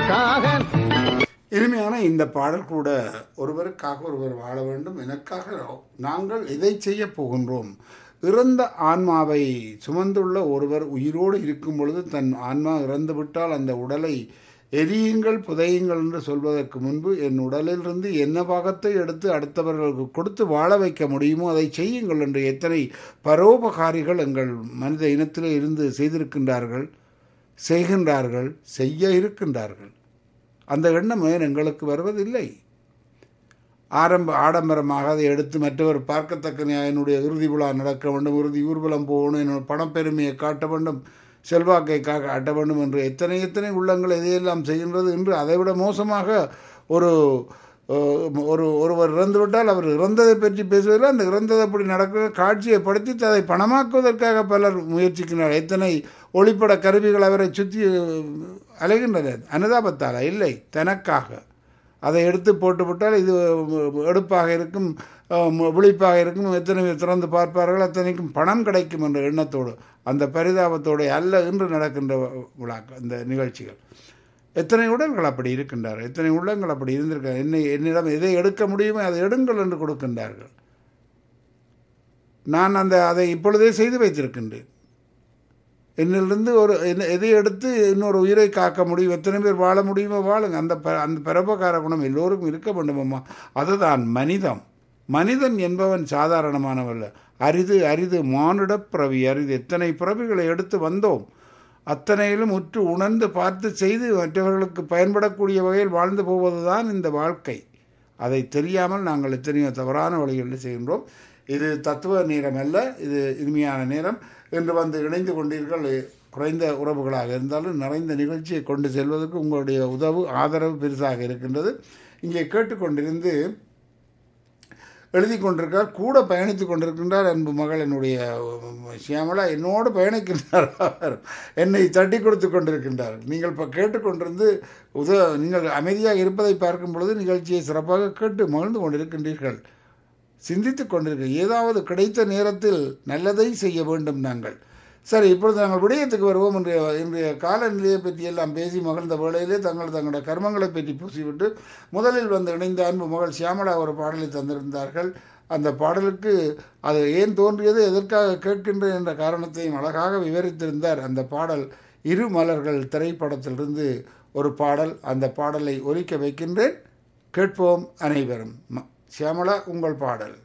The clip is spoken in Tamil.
எனக்காக இனிமையான இந்த பாடல் கூட ஒருவருக்காக ஒருவர் வாழ வேண்டும், எனக்காக நாங்கள் இதை செய்ய போகின்றோம். இறந்த ஆன்மாவை சுமந்துள்ள ஒருவர் உயிரோடு இருக்கும் பொழுது தன் ஆன்மா இறந்துவிட்டால் அந்த உடலை எரியுங்கள் புதையுங்கள் என்று சொல்வதற்கு முன்பு என் உடலிலிருந்து என்ன பாகத்தை எடுத்து அடுத்தவர்களுக்கு கொடுத்து வாழ வைக்க முடியுமோ அதை செய்யுங்கள் என்று எத்தனை பரோபகாரிகள் எங்கள் மனித இனத்திலே இருந்து செய்திருக்கின்றார்கள், செய்கின்றார்கள், செய்ய இருக்கின்றார்கள். அந்த எண்ணம் ஏன் எங்களுக்கு வருவதில்லை? ஆடம்பரமாக அதை எடுத்து மற்றவர் பார்க்கத்தக்க என்னுடைய இறுதி விழா நடக்க வேண்டும், இறுதி ஊர்வலம் போகணும், என்னோட பணப்பெருமையை காட்ட வேண்டும், செல்வாக்கை காட்ட வேண்டும் என்று எத்தனை எத்தனை உள்ளங்கள் எதையெல்லாம் செய்கின்றது. என்று அதைவிட மோசமாக ஒருவர் இறந்துவிட்டால் அவர் இறந்ததை பற்றி பேசுவதில் அந்த இறந்ததை அப்படி நடக்கிற காட்சியை படுத்தி அதை பணமாக்குவதற்காக பலர் முயற்சிக்கின்றனர். எத்தனை ஒளிப்பட கருவிகள் அவரை சுற்றி அலைகின்றன. அனுதாபத்தால் இல்லை, தனக்காக அதை எடுத்து போட்டுவிட்டால் இது எடுப்பாக இருக்கும், விழிப்பாக இருக்கும், எத்தனை பேர் திறந்து பார்ப்பார்கள், அத்தனைக்கும் பணம் கிடைக்கும் என்ற எண்ணத்தோடு அந்த பரிதாபத்தோடு அல்ல இன்று நடக்கின்ற விழாக்கள் இந்த நிகழ்ச்சிகள். எத்தனை உடல்கள் அப்படி இருக்கின்றார்கள், எத்தனை உள்ளங்கள் அப்படி இருந்திருக்கிறார். என்னிடம் எதை எடுக்க முடியுமோ அதை எடுங்கள் என்று கொடுக்கின்றார்கள். நான் அதை இப்பொழுதே செய்து வைத்திருக்கின்றேன். என்னிலிருந்து எதை எடுத்து இன்னொரு உயிரை காக்க முடியும், எத்தனை பேர் வாழ முடியுமோ வாழுங்க. அந்த பரோபகார குணம் எல்லோருக்கும் இருக்க வேண்டுமம்மா. அதுதான் மனிதம். மனிதன் என்பவன் சாதாரணமானவல்ல, அரிது அரிது மானுடப் பிறவி அரிது. எத்தனை பிறவிகளை எடுத்து வந்தோம், அத்தனையிலும் உற்று உணர்ந்து பார்த்து செய்து மற்றவர்களுக்கு பயன்படக்கூடிய வகையில் வாழ்ந்து போவதுதான் இந்த வாழ்க்கை. அதை தெரியாமல் நாங்கள் எத்தனையோ தவறான வழிகளில் செய்கின்றோம். இது தத்துவ நேரம் அல்ல, இது இனிமையான நேரம். என்று வந்து இணைந்து கொண்டீர்கள். குறைந்த உறவுகளாக இருந்தாலும் நிறைந்த நிகழ்ச்சியை கொண்டு செல்வதற்கு உங்களுடைய ஆதரவு பெருசாக இருக்கின்றது. இங்கே கேட்டுக்கொண்டிருந்து எழுதி கொண்டிருக்கார், கூட பயணித்து கொண்டிருக்கின்றார் அன்பு மகள் என்னுடைய சியாமலா என்னோடு பயணிக்கின்றார். அவர் என்னை தட்டி கொடுத்து கொண்டிருக்கின்றார். நீங்கள் இப்போ கேட்டுக்கொண்டிருந்து நீங்கள் அமைதியாக இருப்பதை பார்க்கும் பொழுது நிகழ்ச்சியை சிறப்பாக கேட்டு மகிழ்ந்து கொண்டிருக்கின்றீர்கள், சிந்தித்து கொண்டிருக்க. ஏதாவது கிடைத்த நேரத்தில் நல்லதை செய்ய வேண்டும் நாங்கள். சரி, இப்பொழுது நாங்கள் விடயத்துக்கு வருவோம். இன்றைய காலநிலையை பற்றி எல்லாம் பேசி மகிழ்ந்த வேளையிலே தங்களுடைய கர்மங்களை பற்றி பூசிவிட்டு முதலில் வந்து இணைந்த அன்பு மகள் சியாமலா ஒரு பாடலை தந்திருந்தார்கள். அந்த பாடலுக்கு அது ஏன் தோன்றியது, எதற்காக கேட்கின்றேன் என்ற காரணத்தையும் அழகாக விவரித்திருந்தார். அந்த பாடல் இரு மலர்கள் திரைப்படத்திலிருந்து ஒரு பாடல். அந்த பாடலை ஒலிக்க வைக்கின்றேன், கேட்போம் அனைவரும். சியாமலா, உங்கள் பாடல்.